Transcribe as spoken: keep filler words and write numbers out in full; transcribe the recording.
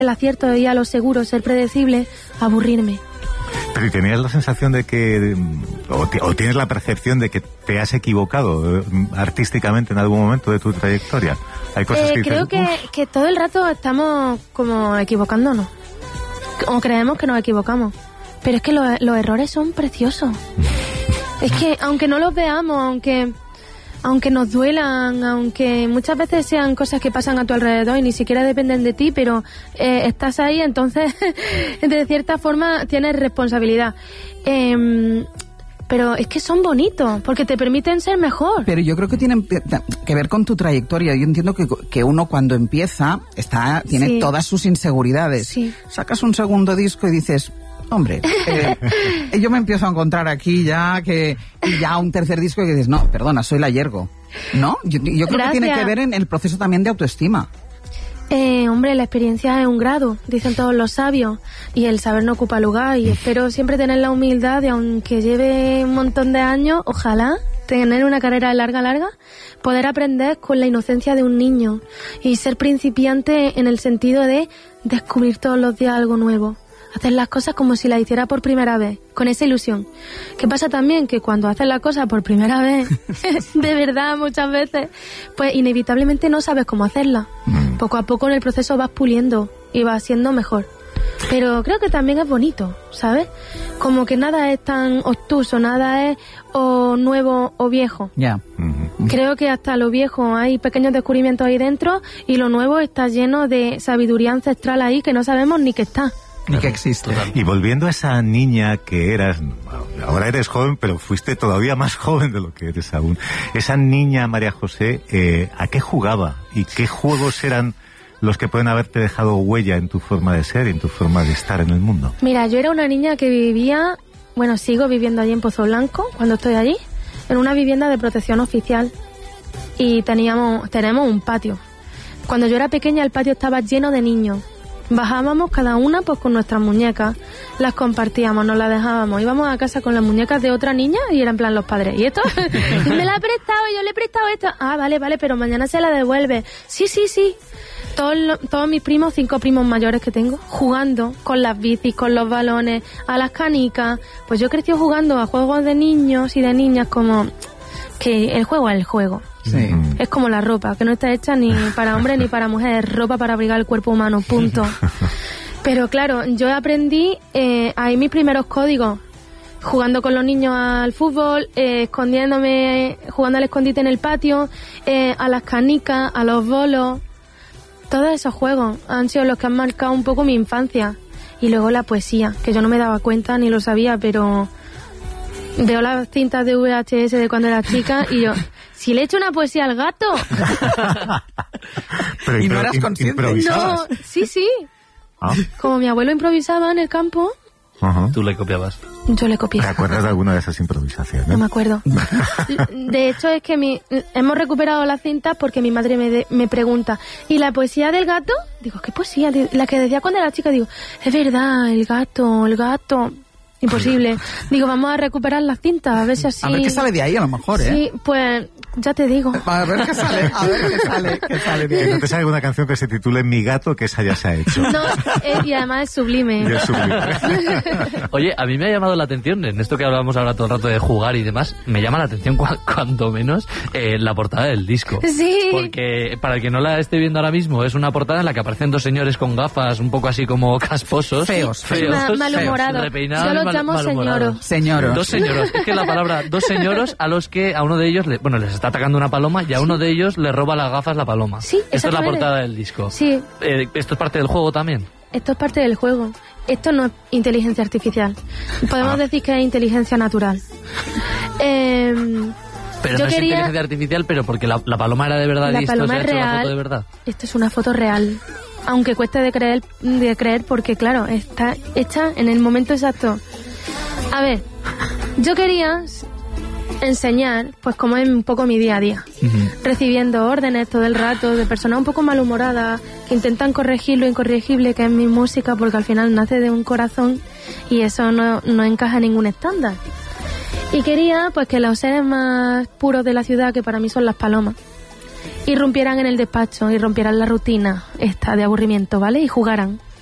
el acierto y a lo seguro, ser predecible, aburrirme. Pero ¿y tenías la sensación de que, o, te, o tienes la percepción de que te has equivocado eh, artísticamente en algún momento de tu trayectoria? Hay cosas eh, que creo dices, que, que todo el rato estamos como equivocándonos, o creemos que nos equivocamos, pero es que lo, los errores son preciosos. Es que aunque no los veamos, aunque aunque nos duelan, aunque muchas veces sean cosas que pasan a tu alrededor y ni siquiera dependen de ti, pero eh, estás ahí, entonces de cierta forma tienes responsabilidad. Eh, pero es que son bonitos, porque te permiten ser mejor. Pero yo creo que tienen que ver con tu trayectoria. Yo entiendo que, que uno cuando empieza está tiene sí. todas sus inseguridades. Sí. Sacas un segundo disco y dices... Hombre, eh, yo me empiezo a encontrar aquí ya que y ya un tercer disco y que dices, no, perdona, soy la Yergo. ¿No? Yo, yo creo Gracias. que tiene que ver en el proceso también de autoestima. Eh, hombre, la experiencia es un grado, dicen todos los sabios, y el saber no ocupa lugar, y espero siempre tener la humildad de, aunque lleve un montón de años, ojalá tener una carrera larga, larga, poder aprender con la inocencia de un niño y ser principiante en el sentido de descubrir todos los días algo nuevo. Hacer las cosas como si las hiciera por primera vez, con esa ilusión. ¿Qué pasa también? Que cuando haces las cosas por primera vez, de verdad, muchas veces, pues inevitablemente no sabes cómo hacerlas. Mm. Poco a poco en el proceso vas puliendo y vas siendo mejor. Pero creo que también es bonito, ¿sabes? Como que nada es tan obtuso, nada es o nuevo o viejo. Ya. Yeah. Mm-hmm. Creo que hasta lo viejo hay pequeños descubrimientos ahí dentro y lo nuevo está lleno de sabiduría ancestral ahí que no sabemos ni que está. Ni que existe. Y volviendo a esa niña que eras, ahora eres joven, pero fuiste todavía más joven de lo que eres aún. Esa niña, María José, eh, ¿a qué jugaba? ¿Y qué juegos eran los que pueden haberte dejado huella en tu forma de ser y en tu forma de estar en el mundo? Mira, yo era una niña que vivía, bueno, sigo viviendo allí en Pozo Blanco, cuando estoy allí, en una vivienda de protección oficial. Y teníamos, tenemos un patio. Cuando yo era pequeña, el patio estaba lleno de niños. Bajábamos cada una pues con nuestras muñecas, las compartíamos, nos las dejábamos, íbamos a casa con las muñecas de otra niña y eran en plan los padres. ¿Y esto? Me la ha prestado, yo le he prestado esto. Ah, vale, vale, pero mañana se la devuelve. Sí, sí, sí. Todos, todos mis primos, cinco primos mayores que tengo, jugando con las bicis, con los balones, a las canicas. Pues yo crecí jugando a juegos de niños y de niñas como... que el juego es el juego. Sí. Es como la ropa, que no está hecha ni para hombre ni para mujer, es ropa para abrigar el cuerpo humano, punto. Pero claro, yo aprendí eh, ahí mis primeros códigos, jugando con los niños al fútbol, eh, escondiéndome, jugando al escondite en el patio, eh, a las canicas, a los bolos. Todos esos juegos han sido los que han marcado un poco mi infancia. Y luego la poesía, que yo no me daba cuenta ni lo sabía, pero... veo las cintas de V H S de cuando era chica y yo, si le echo una poesía al gato. Pero ¿Y no eras consciente? No, sí, sí. ¿Ah? Como mi abuelo improvisaba en el campo. Uh-huh. Tú le copiabas. Yo le copié. ¿Te acuerdas de alguna de esas improvisaciones? No me acuerdo. De hecho, es que mi, hemos recuperado las cintas porque mi madre me, de, me pregunta, ¿y la poesía del gato? Digo, ¿qué poesía? La que decía cuando era chica, digo, es verdad, el gato, el gato... Imposible. Digo, vamos a recuperar las cintas, a ver si así... A ver qué sale de ahí, a lo mejor, ¿eh? Sí, pues, ya te digo. A ver qué sale, a ver qué sale, qué sale de ahí. ¿No te sale una canción que se titule Mi gato, que esa ya se ha hecho? No, eh, y además es sublime. Y es sublime. Oye, a mí me ha llamado la atención, en esto que hablábamos ahora todo el rato de jugar y demás, me llama la atención cu cuanto menos eh, la portada del disco. Sí. Porque, para el que no la esté viendo ahora mismo, es una portada en la que aparecen dos señores con gafas, un poco así como casposos. Feos, feos. Ma malhumorados. Repeinados. Yo los llamo señoros. Señoros. Dos señoros. Es que la palabra dos señoros a los que a uno de ellos, le, bueno, les está atacando una paloma y a uno de ellos le roba las gafas la paloma. Sí, Esta es la portada del disco. Sí. Eh, ¿Esto es parte del juego también? Esto es parte del juego. Esto no es inteligencia artificial. Podemos ah. decir que es inteligencia natural. eh, pero yo no es quería... inteligencia artificial, pero porque la, la paloma era de verdad la y esto paloma se ha es hecho real. una foto de verdad. Esto es una foto real. Aunque cueste de creer, de creer porque, claro, está hecha en el momento exacto. A ver, yo quería enseñar, pues, cómo es un poco mi día a día. Uh-huh. Recibiendo órdenes todo el rato de personas un poco malhumoradas que intentan corregir lo incorregible que es mi música, porque al final nace de un corazón y eso no, no encaja en ningún estándar. Y quería, pues, que los seres más puros de la ciudad, que para mí son las palomas, irrumpieran en el despacho, irrumpieran la rutina esta de aburrimiento, ¿vale? Y jugaran.